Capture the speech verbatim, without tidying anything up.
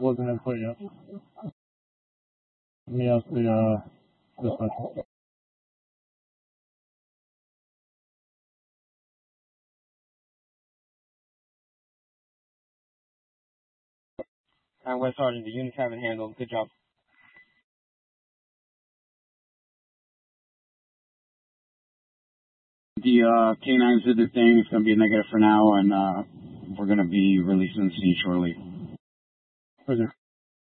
wasn't input yet. Let me ask the, uh, this one. Uh, West Sergeant, the units have it handled. Good job. The uh, K nines did their thing. It's going to be a negative for now, and uh, we're going to be releasing the scene shortly. Roger.